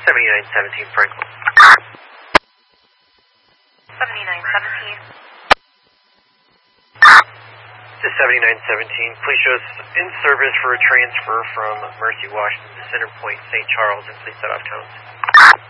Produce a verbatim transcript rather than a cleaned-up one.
seventy-nine seventeen Franklin. seventy-nine seventeen. To seventy-nine seventeen, please show us in service for a transfer from Mercy, Washington to Centerpoint, Saint Charles, and please set off tones.